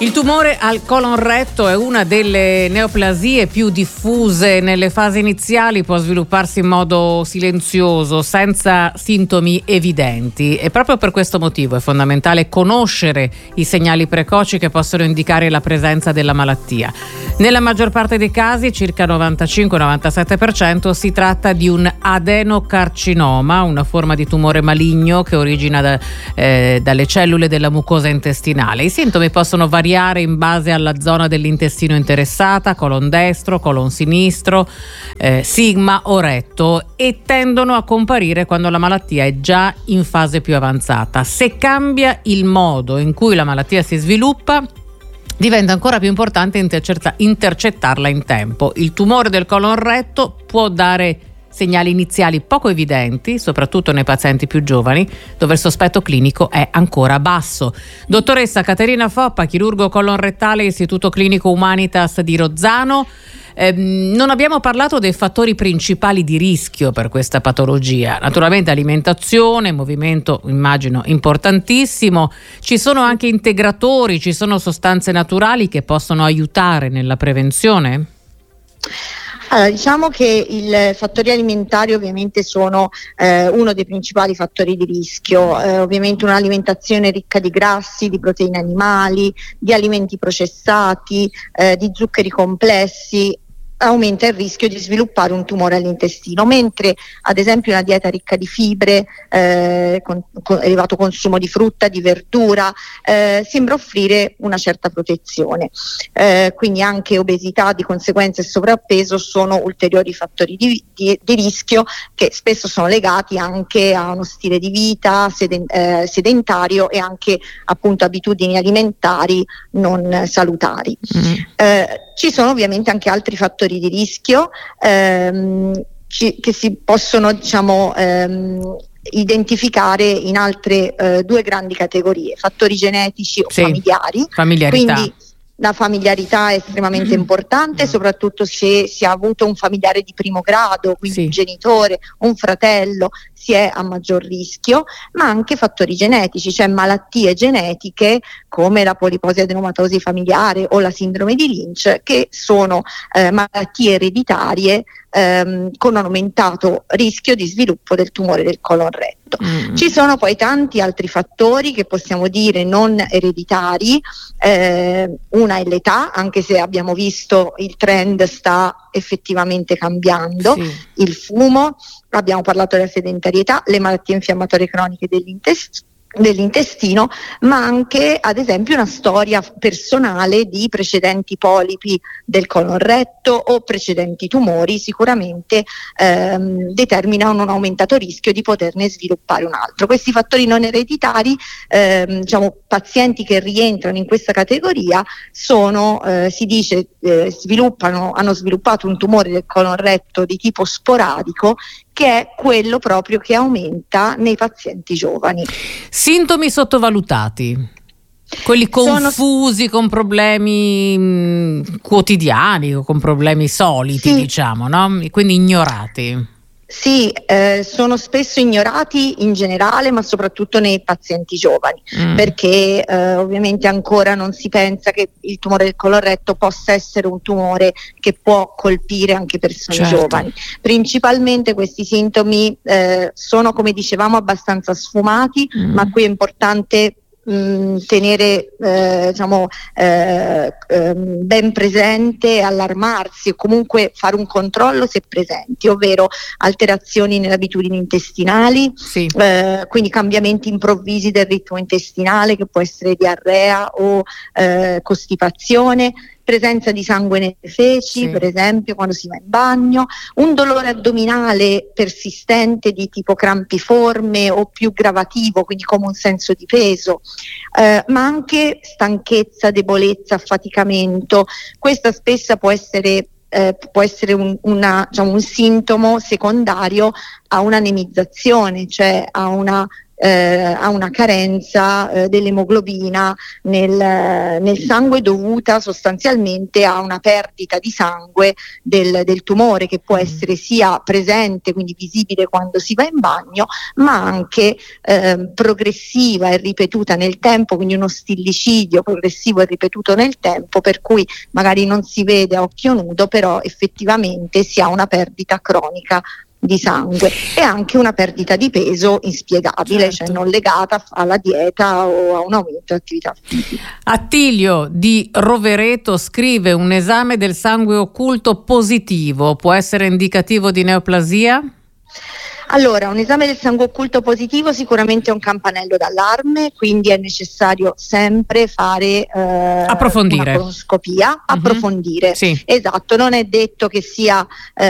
Il tumore al colon retto è una delle neoplasie più diffuse. Nelle fasi iniziali può svilupparsi in modo silenzioso, senza sintomi evidenti, e proprio per questo motivo è fondamentale conoscere i segnali precoci che possono indicare la presenza della malattia. Nella maggior parte dei casi, circa 95-97%, si tratta di un adenocarcinoma, una forma di tumore maligno che origina dalle cellule della mucosa intestinale. I sintomi possono variare in base alla zona dell'intestino interessata, colon destro, colon sinistro, sigma o retto, e tendono a comparire quando la malattia è già in fase più avanzata. Se cambia il modo in cui la malattia si sviluppa, diventa ancora più importante intercettarla in tempo. Il tumore del colon retto può dare segnali iniziali poco evidenti, soprattutto nei pazienti più giovani, dove il sospetto clinico è ancora basso. Dottoressa Caterina Foppa, chirurgo colon rettale, Istituto Clinico Humanitas di Rozzano. Non abbiamo parlato dei fattori principali di rischio per questa patologia. Naturalmente alimentazione, movimento, immagino importantissimo. Ci sono anche integratori, ci sono sostanze naturali che possono aiutare nella prevenzione? Allora, diciamo che i fattori alimentari ovviamente sono uno dei principali fattori di rischio. Ovviamente un'alimentazione ricca di grassi, di proteine animali, di alimenti processati, di zuccheri complessi aumenta il rischio di sviluppare un tumore all'intestino, mentre ad esempio una dieta ricca di fibre, con elevato consumo di frutta, di verdura, sembra offrire una certa protezione. Quindi anche obesità, di conseguenza, e sovrappeso sono ulteriori fattori di rischio che spesso sono legati anche a uno stile di vita sedentario e anche appunto abitudini alimentari non salutari. Ci sono ovviamente anche altri fattori di rischio che si possono identificare in altre due grandi categorie: fattori genetici o familiari. Familiarità. Quindi la familiarità è estremamente importante, soprattutto se si ha avuto un familiare di primo grado, quindi un genitore, un fratello, si è a maggior rischio, ma anche fattori genetici, cioè malattie genetiche come la poliposi adenomatosi familiare o la sindrome di Lynch, che sono malattie ereditarie con un aumentato rischio di sviluppo del tumore del colon retto. Ci sono poi tanti altri fattori che possiamo dire non ereditari. Una è l'età, anche se abbiamo visto il trend sta effettivamente cambiando. Il fumo, abbiamo parlato della sedentarietà, le malattie infiammatorie croniche dell'intestino, ma anche ad esempio una storia personale di precedenti polipi del colon retto o precedenti tumori sicuramente determinano un aumentato rischio di poterne sviluppare un altro. Questi fattori non ereditari, pazienti che rientrano in questa categoria sono, si dice, hanno sviluppato un tumore del colon retto di tipo sporadico, che è quello proprio che aumenta nei pazienti giovani. Sintomi sottovalutati, quelli confusi con problemi quotidiani o con problemi soliti, diciamo, no? Quindi ignorati. Sì, sono spesso ignorati in generale, ma soprattutto nei pazienti giovani, perché ovviamente ancora non si pensa che il tumore del colon retto possa essere un tumore che può colpire anche persone giovani. Principalmente questi sintomi sono, come dicevamo, abbastanza sfumati, ma qui è importante tenere ben presente, allarmarsi o comunque fare un controllo se presenti, ovvero alterazioni nelle abitudini intestinali, quindi cambiamenti improvvisi del ritmo intestinale, che può essere diarrea o costipazione, presenza di sangue nelle feci, per esempio quando si va in bagno, un dolore addominale persistente di tipo crampiforme o più gravativo, quindi come un senso di peso, ma anche stanchezza, debolezza, affaticamento. Questa spesso può essere un sintomo secondario a un'anemizzazione, cioè a una ha una carenza dell'emoglobina nel sangue, dovuta sostanzialmente a una perdita di sangue del tumore, che può essere sia presente, quindi visibile quando si va in bagno, ma anche progressiva e ripetuta nel tempo, quindi uno stillicidio progressivo e ripetuto nel tempo, per cui magari non si vede a occhio nudo, però effettivamente si ha una perdita cronica di sangue e anche una perdita di peso inspiegabile, cioè non legata alla dieta o a un aumento di attività fisica. Attilio di Rovereto scrive: un esame del sangue occulto positivo può essere indicativo di neoplasia? Allora, un esame del sangue occulto positivo sicuramente è un campanello d'allarme, quindi è necessario sempre fare approfondire. Una colonoscopia, approfondire. Sì. Esatto, non è detto che sia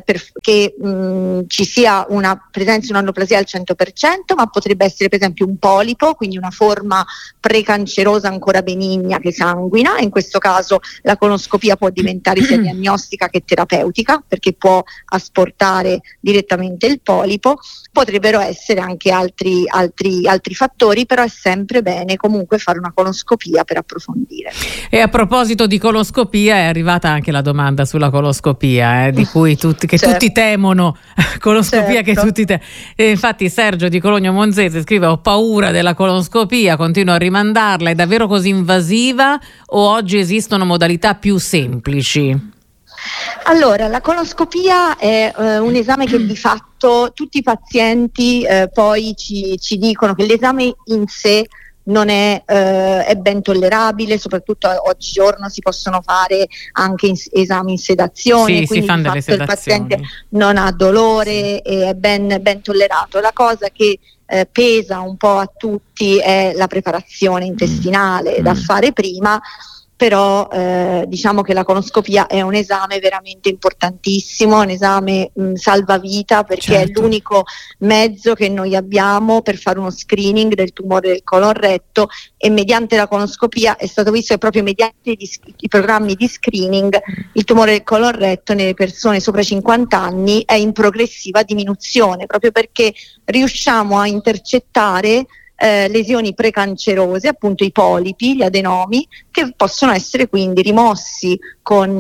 che ci sia una presenza di un'anoplasia al 100%, ma potrebbe essere per esempio un polipo, quindi una forma precancerosa ancora benigna che sanguina. In questo caso la colonoscopia può diventare sia diagnostica che terapeutica, perché può asportare direttamente il polipo. Potrebbero essere anche altri fattori, però è sempre bene comunque fare una colonoscopia per approfondire. E a proposito di colonoscopia, è arrivata anche la domanda sulla colonoscopia, di cui tutti temono, colonoscopia che tutti e infatti Sergio di Cologno Monzese scrive: ho paura della colonoscopia, continuo a rimandarla, è davvero così invasiva o oggi esistono modalità più semplici? Allora, la colonoscopia è un esame che di fatto tutti i pazienti poi ci dicono che l'esame in sé non è ben tollerabile, soprattutto oggigiorno si possono fare anche esami in sedazione, quindi di fatto il paziente non ha dolore e è ben tollerato. La cosa che pesa un po' a tutti è la preparazione intestinale da fare prima. Però diciamo che la colonoscopia è un esame veramente importantissimo, un esame salvavita, perché è l'unico mezzo che noi abbiamo per fare uno screening del tumore del colon retto, e mediante la colonoscopia è stato visto che proprio mediante i programmi di screening il tumore del colon retto nelle persone sopra i 50 anni è in progressiva diminuzione, proprio perché riusciamo a intercettare lesioni precancerose, appunto i polipi, gli adenomi, che possono essere quindi rimossi con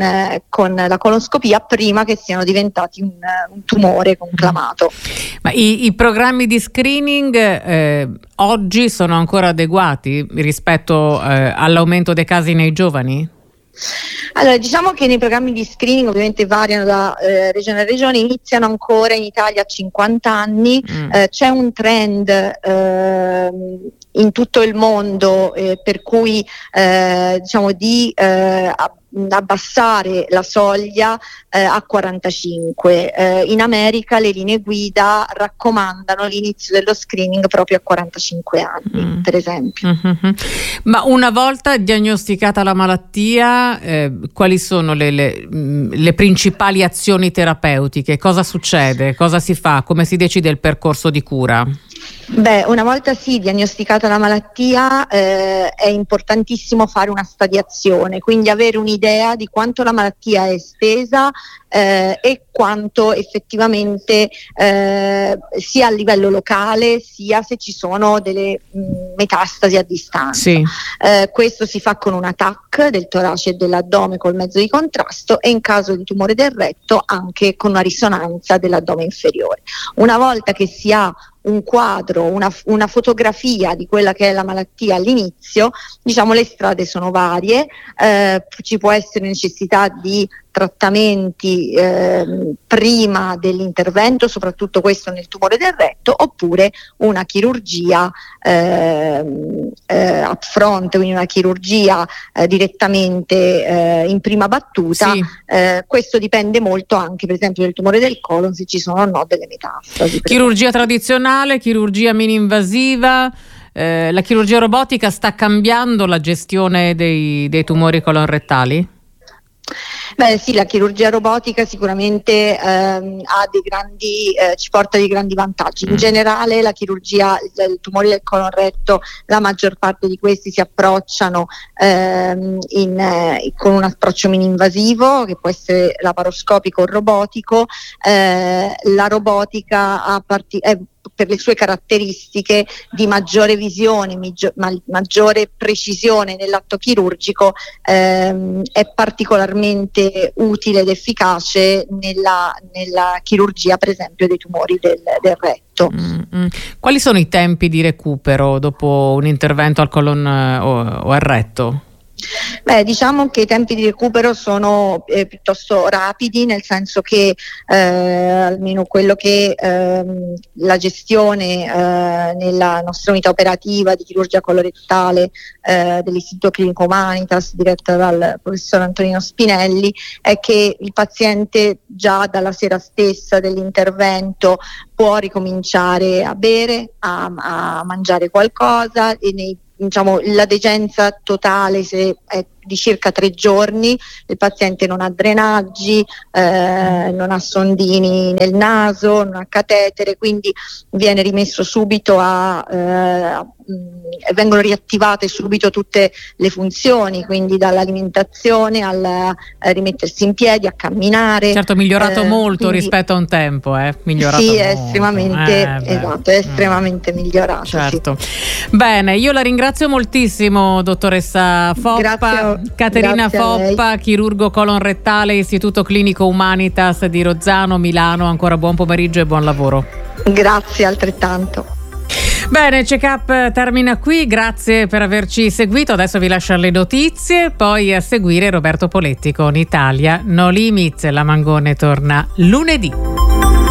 la colonoscopia prima che siano diventati un tumore conclamato. Ma i programmi di screening oggi sono ancora adeguati rispetto all'aumento dei casi nei giovani? Allora, diciamo che nei programmi di screening ovviamente variano da regione a regione, iniziano ancora in Italia a 50 anni, c'è un trend in tutto il mondo per cui diciamo di abbassare la soglia a 45. In America le linee guida raccomandano l'inizio dello screening proprio a 45 anni, per esempio. Ma una volta diagnosticata la malattia, quali sono le principali azioni terapeutiche? Cosa succede? Cosa si fa? Come si decide il percorso di cura? Beh, una volta diagnosticata la malattia è importantissimo fare una stadiazione, quindi avere un'idea di quanto la malattia è estesa e quanto effettivamente sia a livello locale sia se ci sono delle metastasi a distanza. Sì. Questo si fa con una TAC del torace e dell'addome col mezzo di contrasto, e in caso di tumore del retto anche con una risonanza dell'addome inferiore. Una volta che si ha un quadro, una fotografia di quella che è la malattia all'inizio, diciamo le strade sono varie, ci può essere necessità di trattamenti prima dell'intervento, soprattutto questo nel tumore del retto, oppure una chirurgia up front, quindi una chirurgia direttamente in prima battuta. Sì. Questo dipende molto anche, per esempio, del tumore del colon, se ci sono o no delle metastasi. Chirurgia tradizionale, chirurgia mini-invasiva, la chirurgia robotica sta cambiando la gestione dei tumori colon-rettali? Beh sì, la chirurgia robotica sicuramente ha dei grandi, ci porta dei grandi vantaggi. In generale la chirurgia, i tumori del colon retto, la maggior parte di questi si approcciano con un approccio mini-invasivo, che può essere laparoscopico o robotico. La robotica è per le sue caratteristiche di maggiore visione, maggiore precisione nell'atto chirurgico, è particolarmente utile ed efficace nella chirurgia, per esempio, dei tumori del retto. Quali sono i tempi di recupero dopo un intervento al colon o al retto? Beh, diciamo che i tempi di recupero sono piuttosto rapidi, nel senso che almeno quello che la gestione nella nostra unità operativa di chirurgia colorettale dell'Istituto Clinico Humanitas, diretta dal professor Antonino Spinelli, è che il paziente già dalla sera stessa dell'intervento può ricominciare a bere, a mangiare qualcosa, e la degenza totale, se è di circa 3 giorni, il paziente non ha drenaggi, non ha sondini nel naso, non ha catetere, quindi viene rimesso subito vengono riattivate subito tutte le funzioni, quindi dall'alimentazione al rimettersi in piedi, a camminare. Certo, migliorato molto rispetto a un tempo, migliorato sì, molto. È estremamente, esatto, è estremamente migliorato. Certo. Sì. Bene, io la ringrazio moltissimo, dottoressa Foppa. Caterina Foppa, chirurgo colon rettale, Istituto Clinico Humanitas di Rozzano, Milano. Ancora buon pomeriggio e buon lavoro. Grazie, altrettanto. Bene, Check-up termina qui, grazie per averci seguito. Adesso vi lascio alle notizie, poi a seguire Roberto Poletti con Italia No Limits. La Mangone torna lunedì.